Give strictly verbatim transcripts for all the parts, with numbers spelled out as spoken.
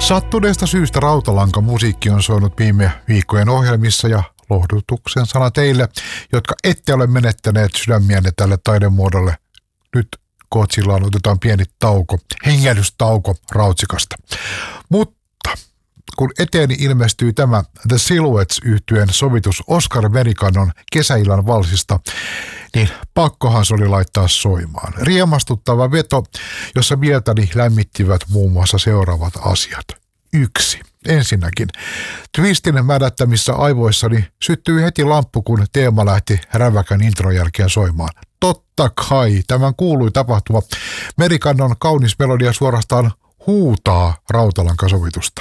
Sattuneesta syystä rautalankamusiikki on soinut viime viikkojen ohjelmissa ja lohdutuksen sana teille, jotka ette ole menettäneet sydämiänne tälle taidemuodolle. Nyt Kootsillaan otetaan pieni tauko, hengähdystauko Rautsikasta. Mutta kun eteeni ilmestyi tämä The Silhouettes-yhtyeen sovitus Oscar Merikannon kesäillan valsista, niin pakkohan se oli laittaa soimaan. Riemastuttava veto, jossa mieltäni lämmittivät muun muassa seuraavat asiat. Yksi. Ensinnäkin, twistin mädättämissä aivoissani syttyi heti lamppu, kun teema lähti räväkän intron jälkeen soimaan. Totta kai tämän kuului tapahtuma. Merikannon kaunis melodia suorastaan huutaa rautalankasovitusta.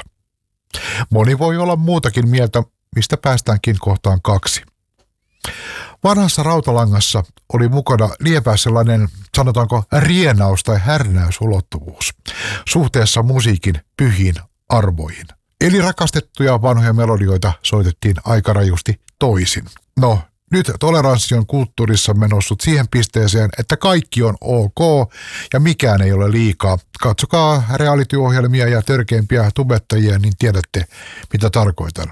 Moni voi olla muutakin mieltä, mistä päästäänkin kohtaan kaksi. Vanhassa rautalangassa oli mukana lievä sellainen, sanotaanko, rienaus- tai härnäysulottuvuus suhteessa musiikin pyhiin arvoihin. Eli rakastettuja vanhoja melodioita soitettiin aika rajusti toisin. No, nyt toleranssi on kulttuurissamme noussut siihen pisteeseen, että kaikki on ok ja mikään ei ole liikaa. Katsokaa reality-ohjelmia ja törkeimpiä tubettajia, niin tiedätte, mitä tarkoitan.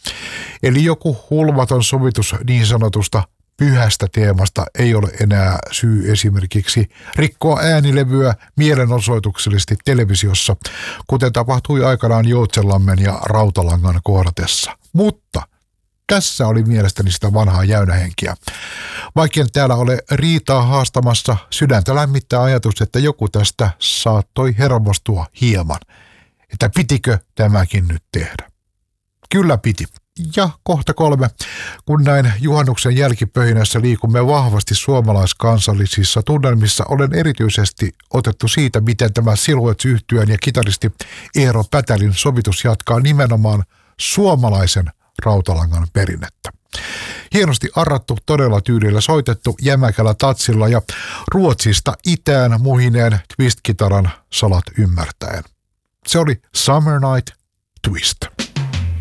Eli joku hulvaton sovitus niin sanotusta pyhästä teemasta ei ole enää syy esimerkiksi rikkoa äänilevyä mielenosoituksellisesti televisiossa, kuten tapahtui aikanaan Joutsenlammen ja Rautalangan kohdatessa. Mutta tässä oli mielestäni sitä vanhaa jäynähenkiä. Vaikka täällä ole riitaa haastamassa, sydäntä lämmittää ajatus, että joku tästä saattoi hermostua hieman. Että pitikö tämäkin nyt tehdä? Kyllä piti. Ja kohta kolme, kun näin juhannuksen jälkipöhinässä liikumme vahvasti suomalaiskansallisissa tunnelmissa, olen erityisesti otettu siitä, miten tämä Silhouettes-yhtyeen ja kitaristi Eero Pätälin sovitus jatkaa nimenomaan suomalaisen rautalangan perinnettä. Hienosti arrattu, todella tyylillä soitettu, jämäkällä tatsilla ja Ruotsista itään muhineen twist-kitaran salat ymmärtäen. Se oli Summer Night Twist.